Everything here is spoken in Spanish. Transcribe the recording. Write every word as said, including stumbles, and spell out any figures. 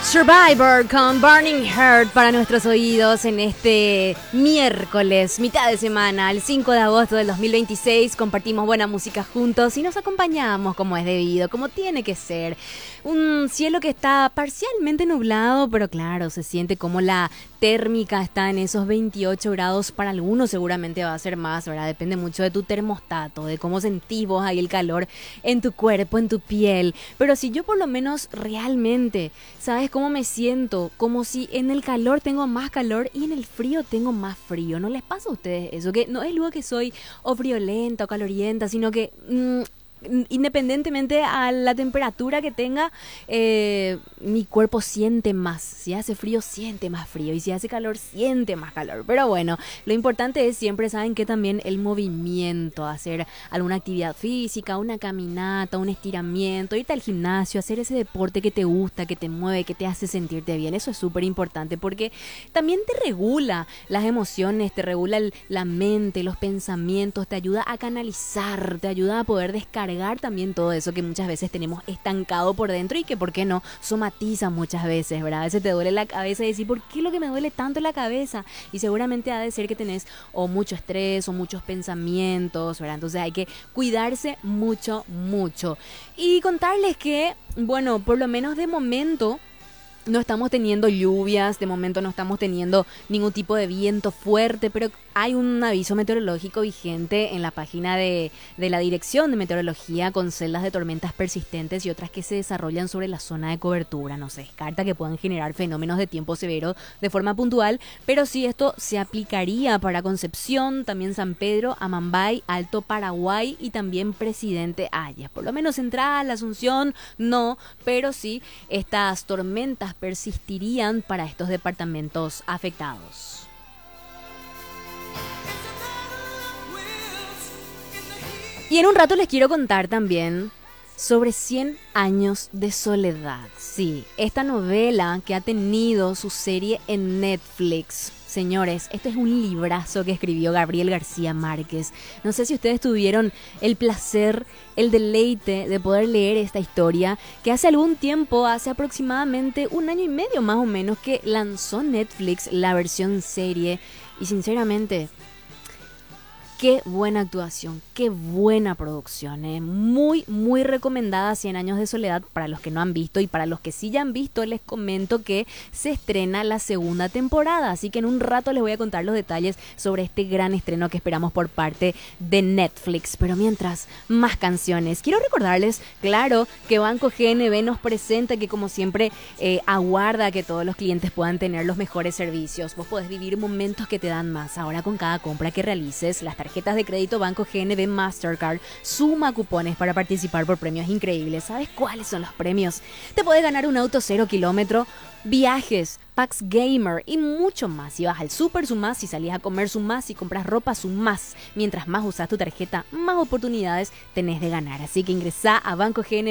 Survivor con Burning Heart para nuestros oídos en este miércoles, mitad de semana, el cinco de agosto del dos mil veintiséis. Compartimos buena música juntos y nos acompañamos como es debido, como tiene que ser. Un cielo que está parcialmente nublado, pero claro, se siente como la térmica está en esos veintiocho grados. Para algunos seguramente va a ser más, ¿verdad? Depende mucho de tu termostato, de cómo sentís vos ahí el calor en tu cuerpo, en tu piel. Pero si yo por lo menos realmente, ¿sabes cómo me siento? Como si en el calor tengo más calor y en el frío tengo más frío. ¿No les pasa a ustedes eso? Que no es luego que soy o friolenta o calorienta, sino que Mmm, independientemente a la temperatura que tenga, eh, mi cuerpo siente más. Si hace frío, siente más frío. Y si hace calor, siente más calor. Pero bueno, lo importante es siempre, saben que también el movimiento, hacer alguna actividad física, una caminata, un estiramiento, irte al gimnasio, hacer ese deporte que te gusta, que te mueve, que te hace sentirte bien. Eso es súper importante porque también te regula las emociones, te regula el, la mente, los pensamientos, te ayuda a canalizar, te ayuda a poder descargar también todo eso que muchas veces tenemos estancado por dentro y que, ¿por qué no?, somatiza muchas veces, ¿verdad? A veces te duele la cabeza y decir, ¿por qué lo que me duele tanto la cabeza? Y seguramente ha de ser que tenés o mucho estrés o muchos pensamientos, ¿verdad? Entonces hay que cuidarse mucho, mucho. Y contarles que, bueno, por lo menos de momento no estamos teniendo lluvias, de momento no estamos teniendo ningún tipo de viento fuerte, pero hay un aviso meteorológico vigente en la página de, de la Dirección de Meteorología con celdas de tormentas persistentes y otras que se desarrollan sobre la zona de cobertura. No se descarta que puedan generar fenómenos de tiempo severo de forma puntual, pero sí esto se aplicaría para Concepción, también San Pedro, Amambay, Alto Paraguay y también Presidente Hayes. Por lo menos Central, Asunción, no, pero sí estas tormentas persistirían para estos departamentos afectados. Y en un rato les quiero contar también sobre cien años de soledad. Sí, esta novela que ha tenido su serie en Netflix. Señores, este es un librazo que escribió Gabriel García Márquez. No sé si ustedes tuvieron el placer, el deleite de poder leer esta historia que hace algún tiempo, hace aproximadamente un año y medio más o menos, que lanzó Netflix la versión serie. Y sinceramente, qué buena actuación, qué buena producción, ¿eh? Muy, muy recomendada cien años de soledad para los que no han visto, y para los que sí ya han visto les comento que se estrena la segunda temporada, así que en un rato les voy a contar los detalles sobre este gran estreno que esperamos por parte de Netflix. Pero mientras, más canciones. Quiero recordarles, claro, que Banco G N B nos presenta, que como siempre eh, aguarda que todos los clientes puedan tener los mejores servicios. Vos podés vivir momentos que te dan más. Ahora con cada compra que realices, las tarjetas de crédito Banco G N B Mastercard suma cupones para participar por premios increíbles. ¿Sabes cuáles son los premios? Te podés ganar un auto cero kilómetro, viajes, packs gamer y mucho más. Si vas al súper, sumás. Si salís a comer, sumás. Si compras ropa, sumás. Mientras más usás tu tarjeta, más oportunidades tenés de ganar. Así que ingresá a Banco G N B